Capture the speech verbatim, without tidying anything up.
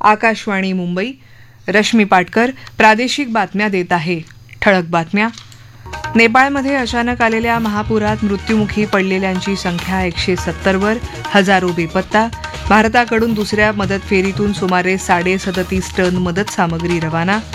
आकाशवाणी मुंबई. रश्मी पाटकर प्रादेशिक बातम्या देत आहे. ठळक बातम्या. नेपाळमध्ये अचानक आलेल्या महापुरात मृत्युमुखी पडलेल्यांची संख्या एकशे सत्तरवर, हजारो बेपत्ता. भारताकडून दुसऱ्या मदत फेरीतून सुमारे साडे सदतीस टन मदत सामग्री रवाना.